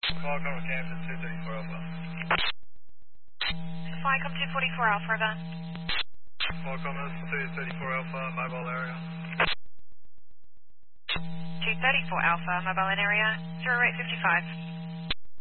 Qualcomm with Kansas 234 Alpha. Flycom 244 Alpha, over. Qualcomm is 234 Alpha, mobile area. 234 Alpha, mobile in area, 0855.